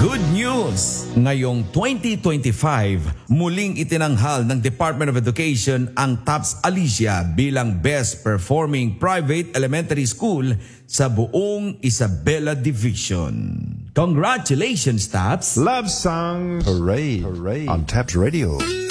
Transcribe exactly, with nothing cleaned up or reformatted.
Good news! Ngayong twenty twenty-five, muling itinanghal ng Department of Education ang TOPS Alicia bilang Best Performing Private Elementary School sa buong Isabela Division. Congratulations, TOPS! Love Song Hooray. Hooray. On TOPS Radio.